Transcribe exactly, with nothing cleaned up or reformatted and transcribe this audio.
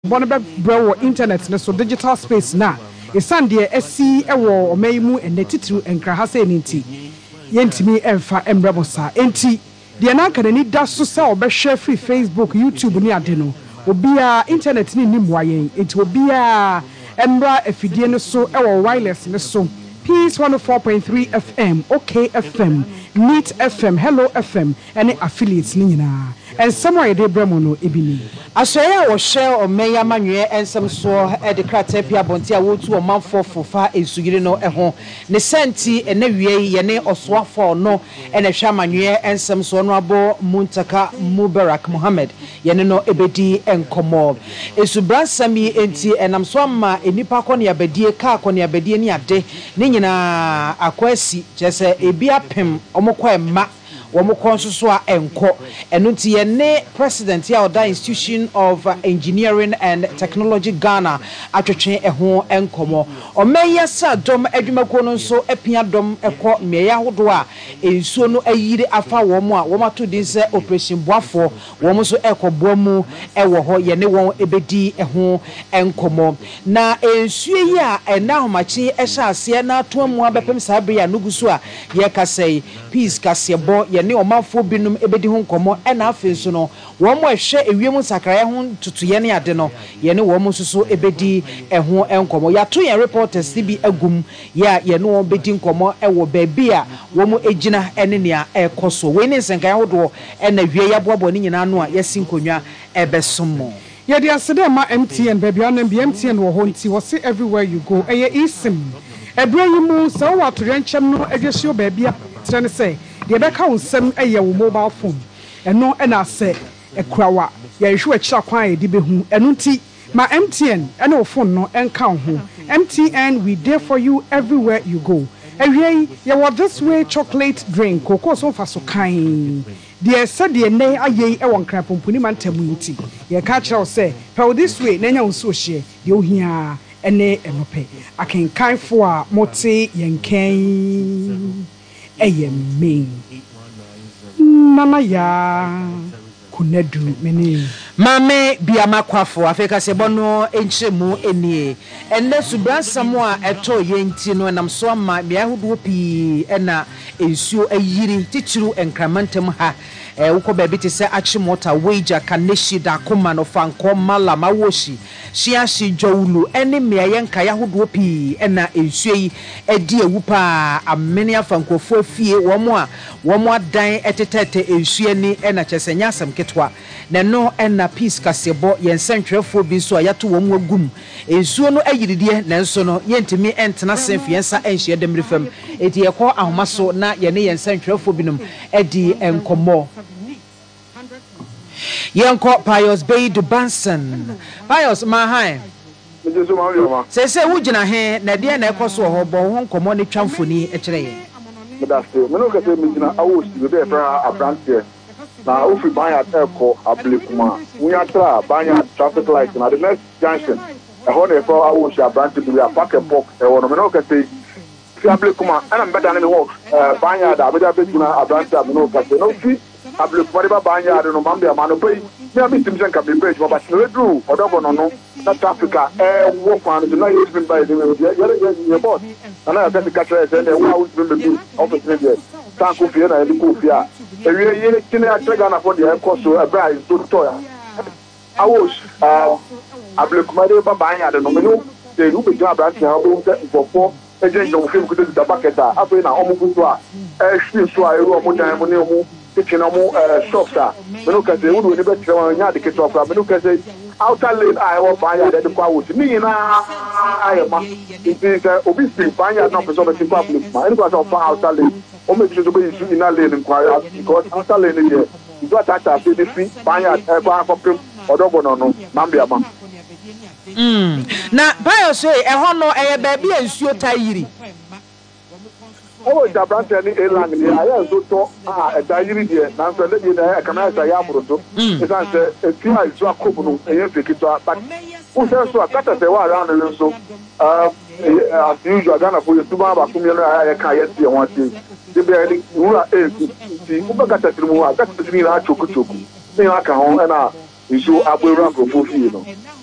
Bonaba Bro internet so digital space na esande esi ewo omayimu ene titru enkrahase ninti yentimi emfa embrabosa enti de na aka ni da so se obehwe free Facebook YouTube ni ade no obia internet ni nimwayen enti obia embra afidie no so ewo wireless ne so Peace one oh four point three F M, OK F M, Neat F M, Hello F M, and affiliates ni nyina. And somewhere de bremono ebini. Aswaya wo share o meya manwe ensem so e de krata pia bonti a wotu o manfo fofa esugire no eho ne senti ene wie ye ne osoafo no ene hwa manwe ensem so no abo Muntaka Mubarak Mohammed ye ne no ebedi enkomo esubransami enti enam so ma enipa ko ne abadie ka ko ne abadie ni ade ne nyina akwasi chese ebi apem omokwa emma Womukon so a enko enunti ye ne president ya oda Institution of Engineering and Technology Ghana atwetwe eho enkomo omeya sa dom adwumako no so epia dom eko meya hodo a ensuo no ayire afa wo mo a wo mato din se operation boafo wo so ekoboa mu ewo ho ye ne won ebedi eho enkomo na ensuo yi a ena homachi ehya ase na to amu abepem sabre ya nugusu a ye kasei peace kasebo ne omafo binum ebedi ho nkomo ena afenso no wo mo ehwe ewiem sakraya ho tutuye ne ade no ye ne wo mo susu ebedi eho enkomo ya to ye reporters bi agum ya ye ne wo bedi nkomo ewo baabi a wo mo egina ene ne a ekoso we ne nsenkan hodo ena wie ya boabo ne nyina no a yesi nkonwa ebesomo ye dia sede ma M T N baabi an bi M T N wo ho nti wo say everywhere you go eye isim ebra yimu so wa to renchem no edwesio baabi a tire ne say de beka wonsem eye wo mobile phone eno ena se ekrawa ye hwe akira kwan e de behu eno nti ma M T N ene wo phone no enka ho M T N we there for you everywhere you go ewie ye what this way chocolate drink cocoa so fa so kan de said de ne aye e won kran pompuni mantamu nti ye ka kira wo se pe this way na nya wonso hye de ohia ene enope akenkan fo a mote yenkan Ayemi Mama ya Kunedu meni Mame biama kwafo afeka se bono enchemu enie enne subransamo a eto yenti no nam so ama bia hodo pi ena ensuo ayiri titiru enkramantem ha e wukọ baabi te se achimota wager kaneshi da koma no fanko mala mawoshi shia shi jowulu ene meaye nka ya hodo pi ena ensuo yi edi ewupa amene afankofo afie wo mo a wo mo adan etetete ensuo ni ena chesenya asem ketwa na no ena peace kasebo yensentwefo bi so ayato wo mo agum ensuo no ayiridie nanso no yentimi entena senfiensa enhye demrefam eti yekọ ahomaso na ye ne yensentwefo binum edi enkomo Yanko Pius Beidu Banson Pius Mahai Se se wujina he na de na ekoso ho bo ho nkomo ne twamfoni e kire ye Medase me no kase me jina awo si be e fra abrante na ofi ban ya eko ablekuma unya tra ban ya traffic light na the next junction e ho na for awo si abrante bi a park and park e wono me no kase fi ablekuma ana mbeda na me work ban ya da abeda be jina abrante me no kase no fi ablekuma ba ban ya no mambe amano pay me am tim sen ka be page but no do odogo no no South Africa eh wo kwan no you been by the your boss and I got the catcher and they wa been be office there tan ko fie na e ko fie a ewie ye kine atrega na for the course so abra is to toya awosh uh ablekuma de ba ban ya de no me no de ru be ja abra ti ha bo se fofo eje jo film ko de da baketa afi na omo ku so a eh hwi so a eru omo dan mo ne omo kitchen omo shops a me no ka de wo ni be tire wan nya de keto afra me no ka say outer lane I want fire that the kwa wuti ni na ayema it is obi spin fire na person be kwa place ma any kwa so outer lane o make sure to be in inner lane inquire because outer lane here you got that that be free fire e kwa for odogo no no mambia ma mm na bayo say e ho no e ba bia nsuo tayiri Oh, the branch any elang ni aya so to ah e dayiri die na so le die na kana sa ya muruto e san se e ti a so akobu no e feki to but o se so akata se wa around le so uh as usual Ghana for you tuba ba kumye no aya ka ye tie won tie de be ni ura e ti u ba kata trimu wa kata trimu na choku choku ni aka ho na isu agbero akofo fi no